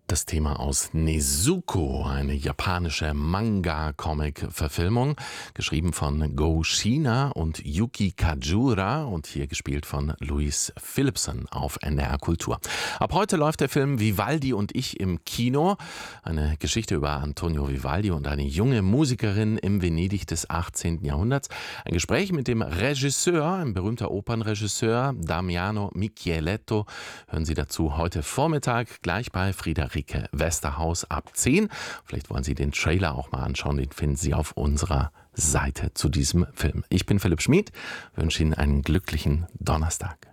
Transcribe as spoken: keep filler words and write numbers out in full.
Das Thema aus Nezuko, eine japanische Manga-Comic-Verfilmung, geschrieben von Go Shina und Yuki Kajura und hier gespielt von Louise Philipson auf N D R Kultur. Ab heute läuft der Film Vivaldi und ich im Kino. Eine Geschichte über Antonio Vivaldi und eine junge Musikerin im Venedig des achtzehnten Jahrhunderts. Ein Gespräch mit dem Regisseur, ein berühmter Opernregisseur, Damiano Micheletto. Hören Sie dazu heute Vormittag gleich bei Friederike Westerhaus ab zehn. Vielleicht wollen Sie den Trailer auch mal anschauen, den finden Sie auf unserer Seite zu diesem Film. Ich bin Philipp Schmid, wünsche Ihnen einen glücklichen Donnerstag.